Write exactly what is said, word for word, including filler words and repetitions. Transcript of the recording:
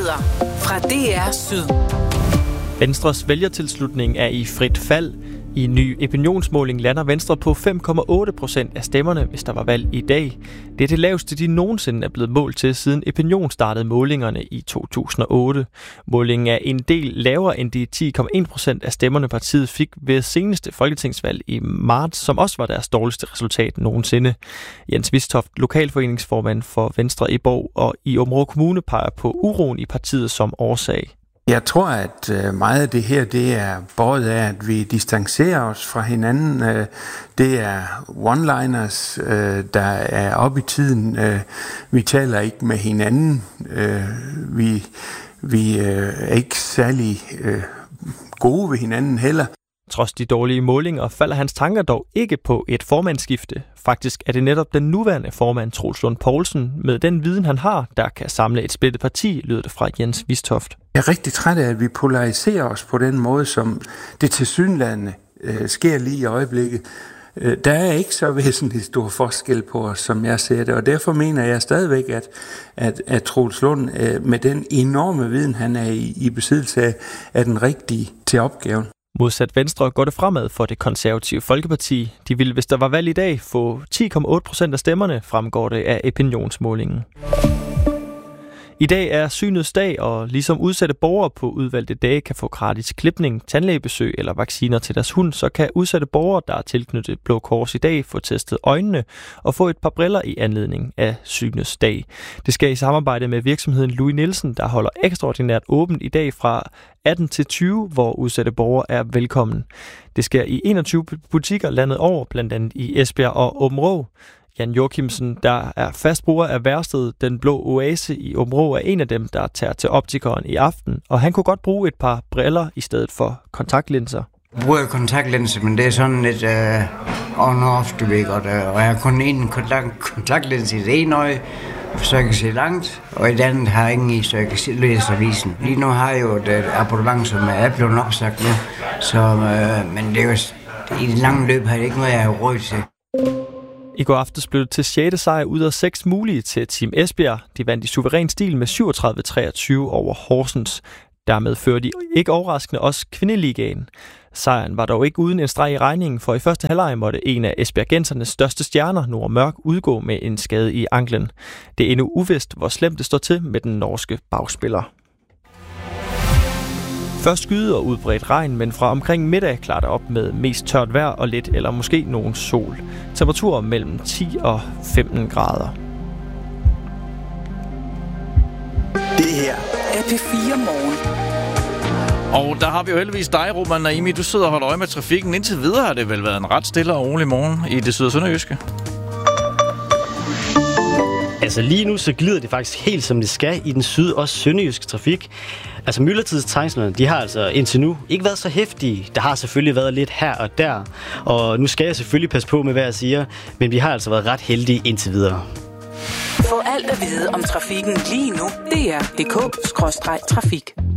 Nyheder fra D R Syd. Venstres vælgertilslutning er i frit fald. I en ny opinionsmåling lander Venstre på fem komma otte procent af stemmerne, hvis der var valg i dag. Det er det laveste, de nogensinde er blevet målt til, siden Opinion startede målingerne i to tusind og otte. Målingen er en del lavere end de ti komma en procent af stemmerne, partiet fik ved seneste folketingsvalg i marts, som også var deres dårligste resultat nogensinde. Jens Vistoft, lokalforeningsformand for Venstre i Bov og i Aabenraa Kommune, peger på uroen i partiet som årsag. Jeg tror, at meget af det her, det er båret af, at vi distancerer os fra hinanden. Det er one-liners, der er oppe i tiden. Vi taler ikke med hinanden. Vi, vi er ikke særlig gode ved hinanden heller. Trods de dårlige målinger falder hans tanker dog ikke på et formandsskifte. Faktisk er det netop den nuværende formand, Troels Lund Poulsen, med den viden han har, der kan samle et splittet parti, lyder det fra Jens Vistoft. Jeg er rigtig træt af, at vi polariserer os på den måde, som det tilsyneladende øh, sker lige i øjeblikket. Øh, der er ikke så væsentlig stor forskel på os, som jeg ser det, og derfor mener jeg stadigvæk, at, at, at Troels Lund øh, med den enorme viden, han er i, i besiddelse af, er den rigtige til opgaven. Modsat Venstre går det fremad for det konservative Folkeparti. De ville, hvis der var valg i dag, få ti komma otte procent af stemmerne, fremgår det af opinionsmålingen. I dag er synets dag, og ligesom udsatte borgere på udvalgte dage kan få gratis klipning, tandlægebesøg eller vacciner til deres hund, så kan udsatte borgere, der er tilknyttet Blå Kors i dag, få testet øjnene og få et par briller i anledning af synets dag. Det skal i samarbejde med virksomheden Louis Nielsen, der holder ekstraordinært åbent i dag fra atten til tyve, hvor udsatte borgere er velkommen. Det sker i enogtyve butikker landet over, blandt andet i Esbjerg og Aabenraa. Jan Joachimsen, der er fast bruger af værstedet Den Blå Oase i Aabenraa, er en af dem, der tager til optikeren i aften, og han kunne godt bruge et par briller i stedet for kontaktlinser. Jeg bruger kontaktlinser, men det er sådan lidt uh, on-off, du ved godt, og jeg har kun en kontakt- kontaktlinse i det ene øje, så jeg kan se langt, og i det andet har jeg ingen i, så jeg kan læse avisen. Lige nu har jeg jo et abonnement, som er blevet opsagt nu, så, uh, men det er jo, i det lange løb har det ikke noget, jeg har råd til. I går aftes blev det til sjette sejr ud af seks mulige til Team Esbjerg. De vandt i suveræn stil med syvogtredive treogtyve over Horsens. Dermed fører de ikke overraskende også kvindeligaen. Sejren var dog ikke uden en streg i regningen, for i første halvleg måtte en af esbjergensernes største stjerner, Nora Mørk, udgå med en skade i anklen. Det er endnu uvist, hvor slemt det står til med den norske bagspiller. Først skyde og udbredt regn, men fra omkring middag klarer det op med mest tørt vejr og lidt eller måske nogen sol. Temperaturer mellem ti og femten grader. Det her er P fire Morgen. Og der har vi jo heldigvis dig, Roman Naimi. Du sidder og holder øje med trafikken. Indtil videre har det vel været en ret stille og rolig morgen i det syd- og sønderjyske. Altså lige nu så glider det faktisk helt som det skal i den syd- og sønderjyske trafik. Altså myldretidstrængslerne, de har altså indtil nu ikke været så heftige. Der har selvfølgelig været lidt her og der, og nu skal jeg selvfølgelig passe på med, hvad jeg siger, men vi har altså været ret heldige indtil videre. Få alt at vide om trafikken lige nu. D R punktum d k skråstreg trafik.